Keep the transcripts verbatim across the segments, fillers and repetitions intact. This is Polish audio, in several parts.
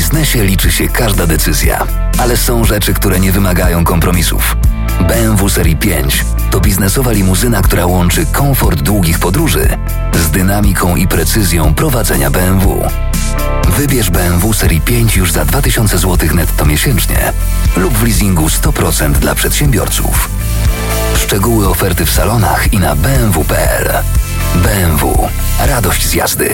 biznesie liczy się każda decyzja, ale są rzeczy, które nie wymagają kompromisów. B M W Serii pięć to biznesowa limuzyna, która łączy komfort długich podróży z dynamiką i precyzją prowadzenia B M W. Wybierz B M W Serii pięć już za dwa tysiące złotych netto miesięcznie lub w leasingu sto procent dla przedsiębiorców. Szczegóły oferty w salonach i na b m w kropka p l. B M W. Radość z jazdy.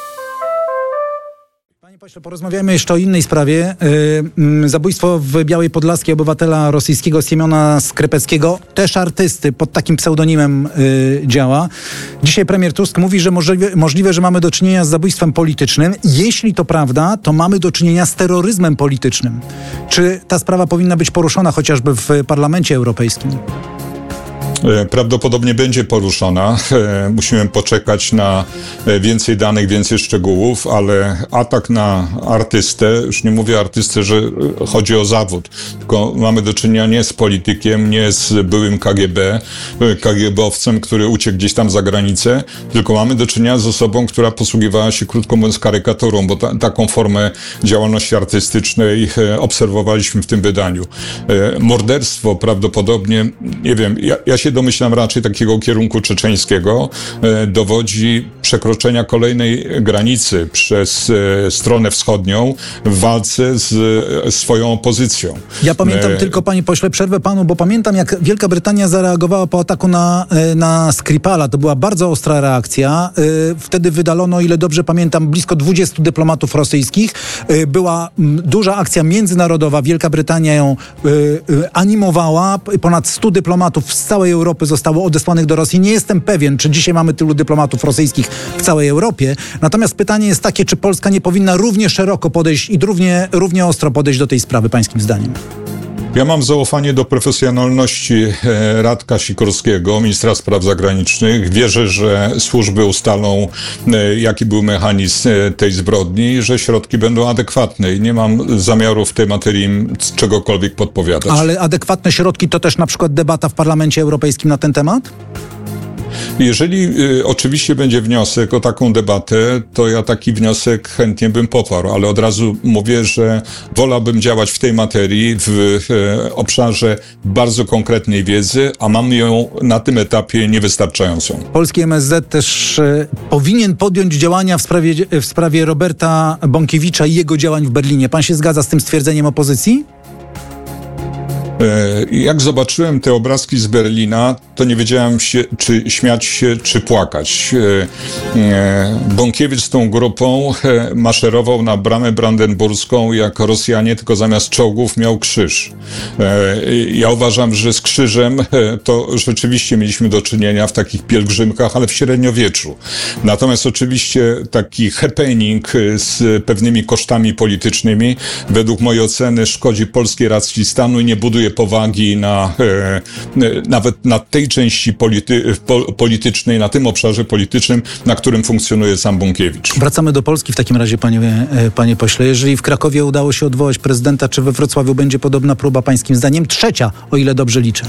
Panie pośle, porozmawiamy jeszcze o innej sprawie. Yy, zabójstwo w Białej Podlaskiej obywatela rosyjskiego Siemiona Skrypeckiego, też artysty, pod takim pseudonimem yy, działa. Dzisiaj premier Tusk mówi, że możliwe, możliwe, że mamy do czynienia z zabójstwem politycznym. Jeśli to prawda, to mamy do czynienia z terroryzmem politycznym. Czy ta sprawa powinna być poruszona chociażby w Parlamencie Europejskim? Prawdopodobnie będzie poruszona. Musimy poczekać na więcej danych, więcej szczegółów, ale atak na artystę, już nie mówię artystę, że chodzi o zawód, tylko mamy do czynienia nie z politykiem, nie z byłym K G B, K G B owcem, który uciekł gdzieś tam za granicę, tylko mamy do czynienia z osobą, która posługiwała się, krótko mówiąc, karykaturą, bo ta, taką formę działalności artystycznej obserwowaliśmy w tym wydaniu. Morderstwo prawdopodobnie, nie wiem, ja, ja się domyślam raczej takiego kierunku czeczeńskiego, e, dowodzi przekroczenia kolejnej granicy przez e, stronę wschodnią w walce z e, swoją opozycją. Ja pamiętam e, tylko, panie pośle, przerwę panu, bo pamiętam, jak Wielka Brytania zareagowała po ataku na, na Skripala. To była bardzo ostra reakcja. E, wtedy wydalono, o ile dobrze pamiętam, blisko dwudziestu dyplomatów rosyjskich. E, była m, duża akcja międzynarodowa. Wielka Brytania ją e, e, animowała. Ponad stu dyplomatów z całej Europy zostało odesłanych do Rosji. Nie jestem pewien, czy dzisiaj mamy tylu dyplomatów rosyjskich w całej Europie. Natomiast pytanie jest takie, czy Polska nie powinna równie szeroko podejść i równie, równie ostro podejść do tej sprawy, pańskim zdaniem? Ja mam zaufanie do profesjonalności Radka Sikorskiego, ministra spraw zagranicznych. Wierzę, że służby ustalą, jaki był mechanizm tej zbrodni, że środki będą adekwatne i nie mam zamiaru w tej materii czegokolwiek podpowiadać. Ale adekwatne środki to też na przykład debata w Parlamencie Europejskim na ten temat? Jeżeli y, oczywiście będzie wniosek o taką debatę, to ja taki wniosek chętnie bym poparł, ale od razu mówię, że wolałbym działać w tej materii w y, obszarze bardzo konkretnej wiedzy, a mam ją na tym etapie niewystarczającą. Polski M S Z też y, powinien podjąć działania w sprawie, w sprawie Roberta Bąkiewicza i jego działań w Berlinie. Pan się zgadza z tym stwierdzeniem opozycji? Jak zobaczyłem te obrazki z Berlina, to nie wiedziałem się, czy śmiać się, czy płakać. Bąkiewicz z tą grupą maszerował na bramę brandenburską jak Rosjanie, tylko zamiast czołgów miał krzyż. Ja uważam, że z krzyżem to rzeczywiście mieliśmy do czynienia w takich pielgrzymkach, ale w średniowieczu. Natomiast oczywiście taki happening z pewnymi kosztami politycznymi, według mojej oceny szkodzi polskiej racji stanu i nie buduje powagi na, e, nawet na tej części polity, po, politycznej, na tym obszarze politycznym, na którym funkcjonuje sam Bąkiewicz. Wracamy do Polski w takim razie, panie, panie pośle. Jeżeli w Krakowie udało się odwołać prezydenta, czy we Wrocławiu będzie podobna próba, pańskim zdaniem? Trzecia, o ile dobrze liczę.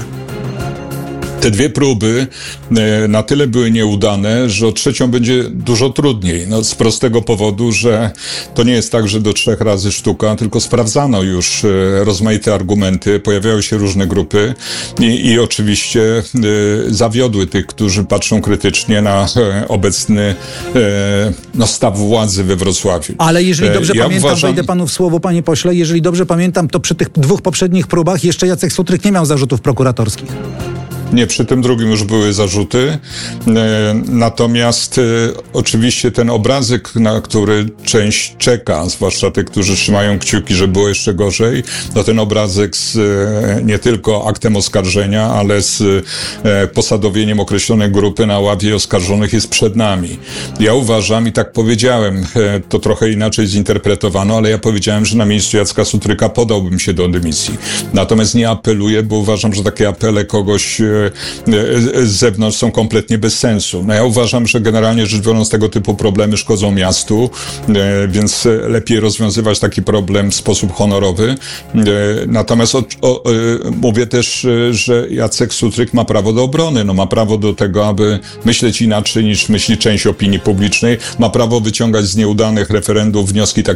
Te dwie próby e, na tyle były nieudane, że o trzecią będzie dużo trudniej. No, z prostego powodu, że to nie jest tak, że do trzech razy sztuka, tylko sprawdzano już e, rozmaite argumenty, pojawiały się różne grupy i, i oczywiście e, zawiodły tych, którzy patrzą krytycznie na e, obecny e, no, staw władzy we Wrocławiu. Ale jeżeli dobrze e, ja pamiętam, uważam... wejdę panu w słowo, panie pośle, jeżeli dobrze pamiętam, to przy tych dwóch poprzednich próbach jeszcze Jacek Sutryk nie miał zarzutów prokuratorskich. Nie, przy tym drugim już były zarzuty. E, natomiast e, oczywiście ten obrazek, na który część czeka, zwłaszcza tych, którzy trzymają kciuki, że było jeszcze gorzej, no ten obrazek z e, nie tylko aktem oskarżenia, ale z e, posadowieniem określonej grupy na ławie oskarżonych jest przed nami. Ja uważam i tak powiedziałem, e, to trochę inaczej zinterpretowano, ale ja powiedziałem, że na miejscu Jacka Sutryka podałbym się do dymisji. Natomiast nie apeluję, bo uważam, że takie apele kogoś e, z zewnątrz są kompletnie bez sensu. No ja uważam, że generalnie rzecz biorąc tego typu problemy szkodzą miastu, więc lepiej rozwiązywać taki problem w sposób honorowy. Natomiast o, o, mówię też, że Jacek Sutryk ma prawo do obrony. No ma prawo do tego, aby myśleć inaczej niż myśli część opinii publicznej. Ma prawo wyciągać z nieudanych referendów wnioski takie